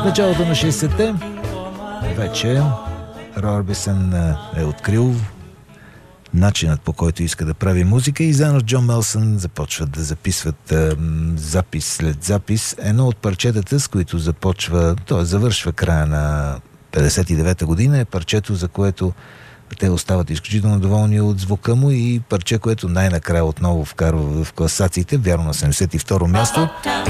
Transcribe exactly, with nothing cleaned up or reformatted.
началото на шейсетте вече Roy Orbison е открил начинът, по който иска да прави музика, и заедно с Джон Мелсън започват да записват е, запис след запис. Едно от парчетата, с които започва, т.е. завършва края на петдесет и девета година, е парчето, за което те остават изключително доволни от звука му, и парче, което най-накрая отново вкарва в класациите, вярно на седемдесет и второ място.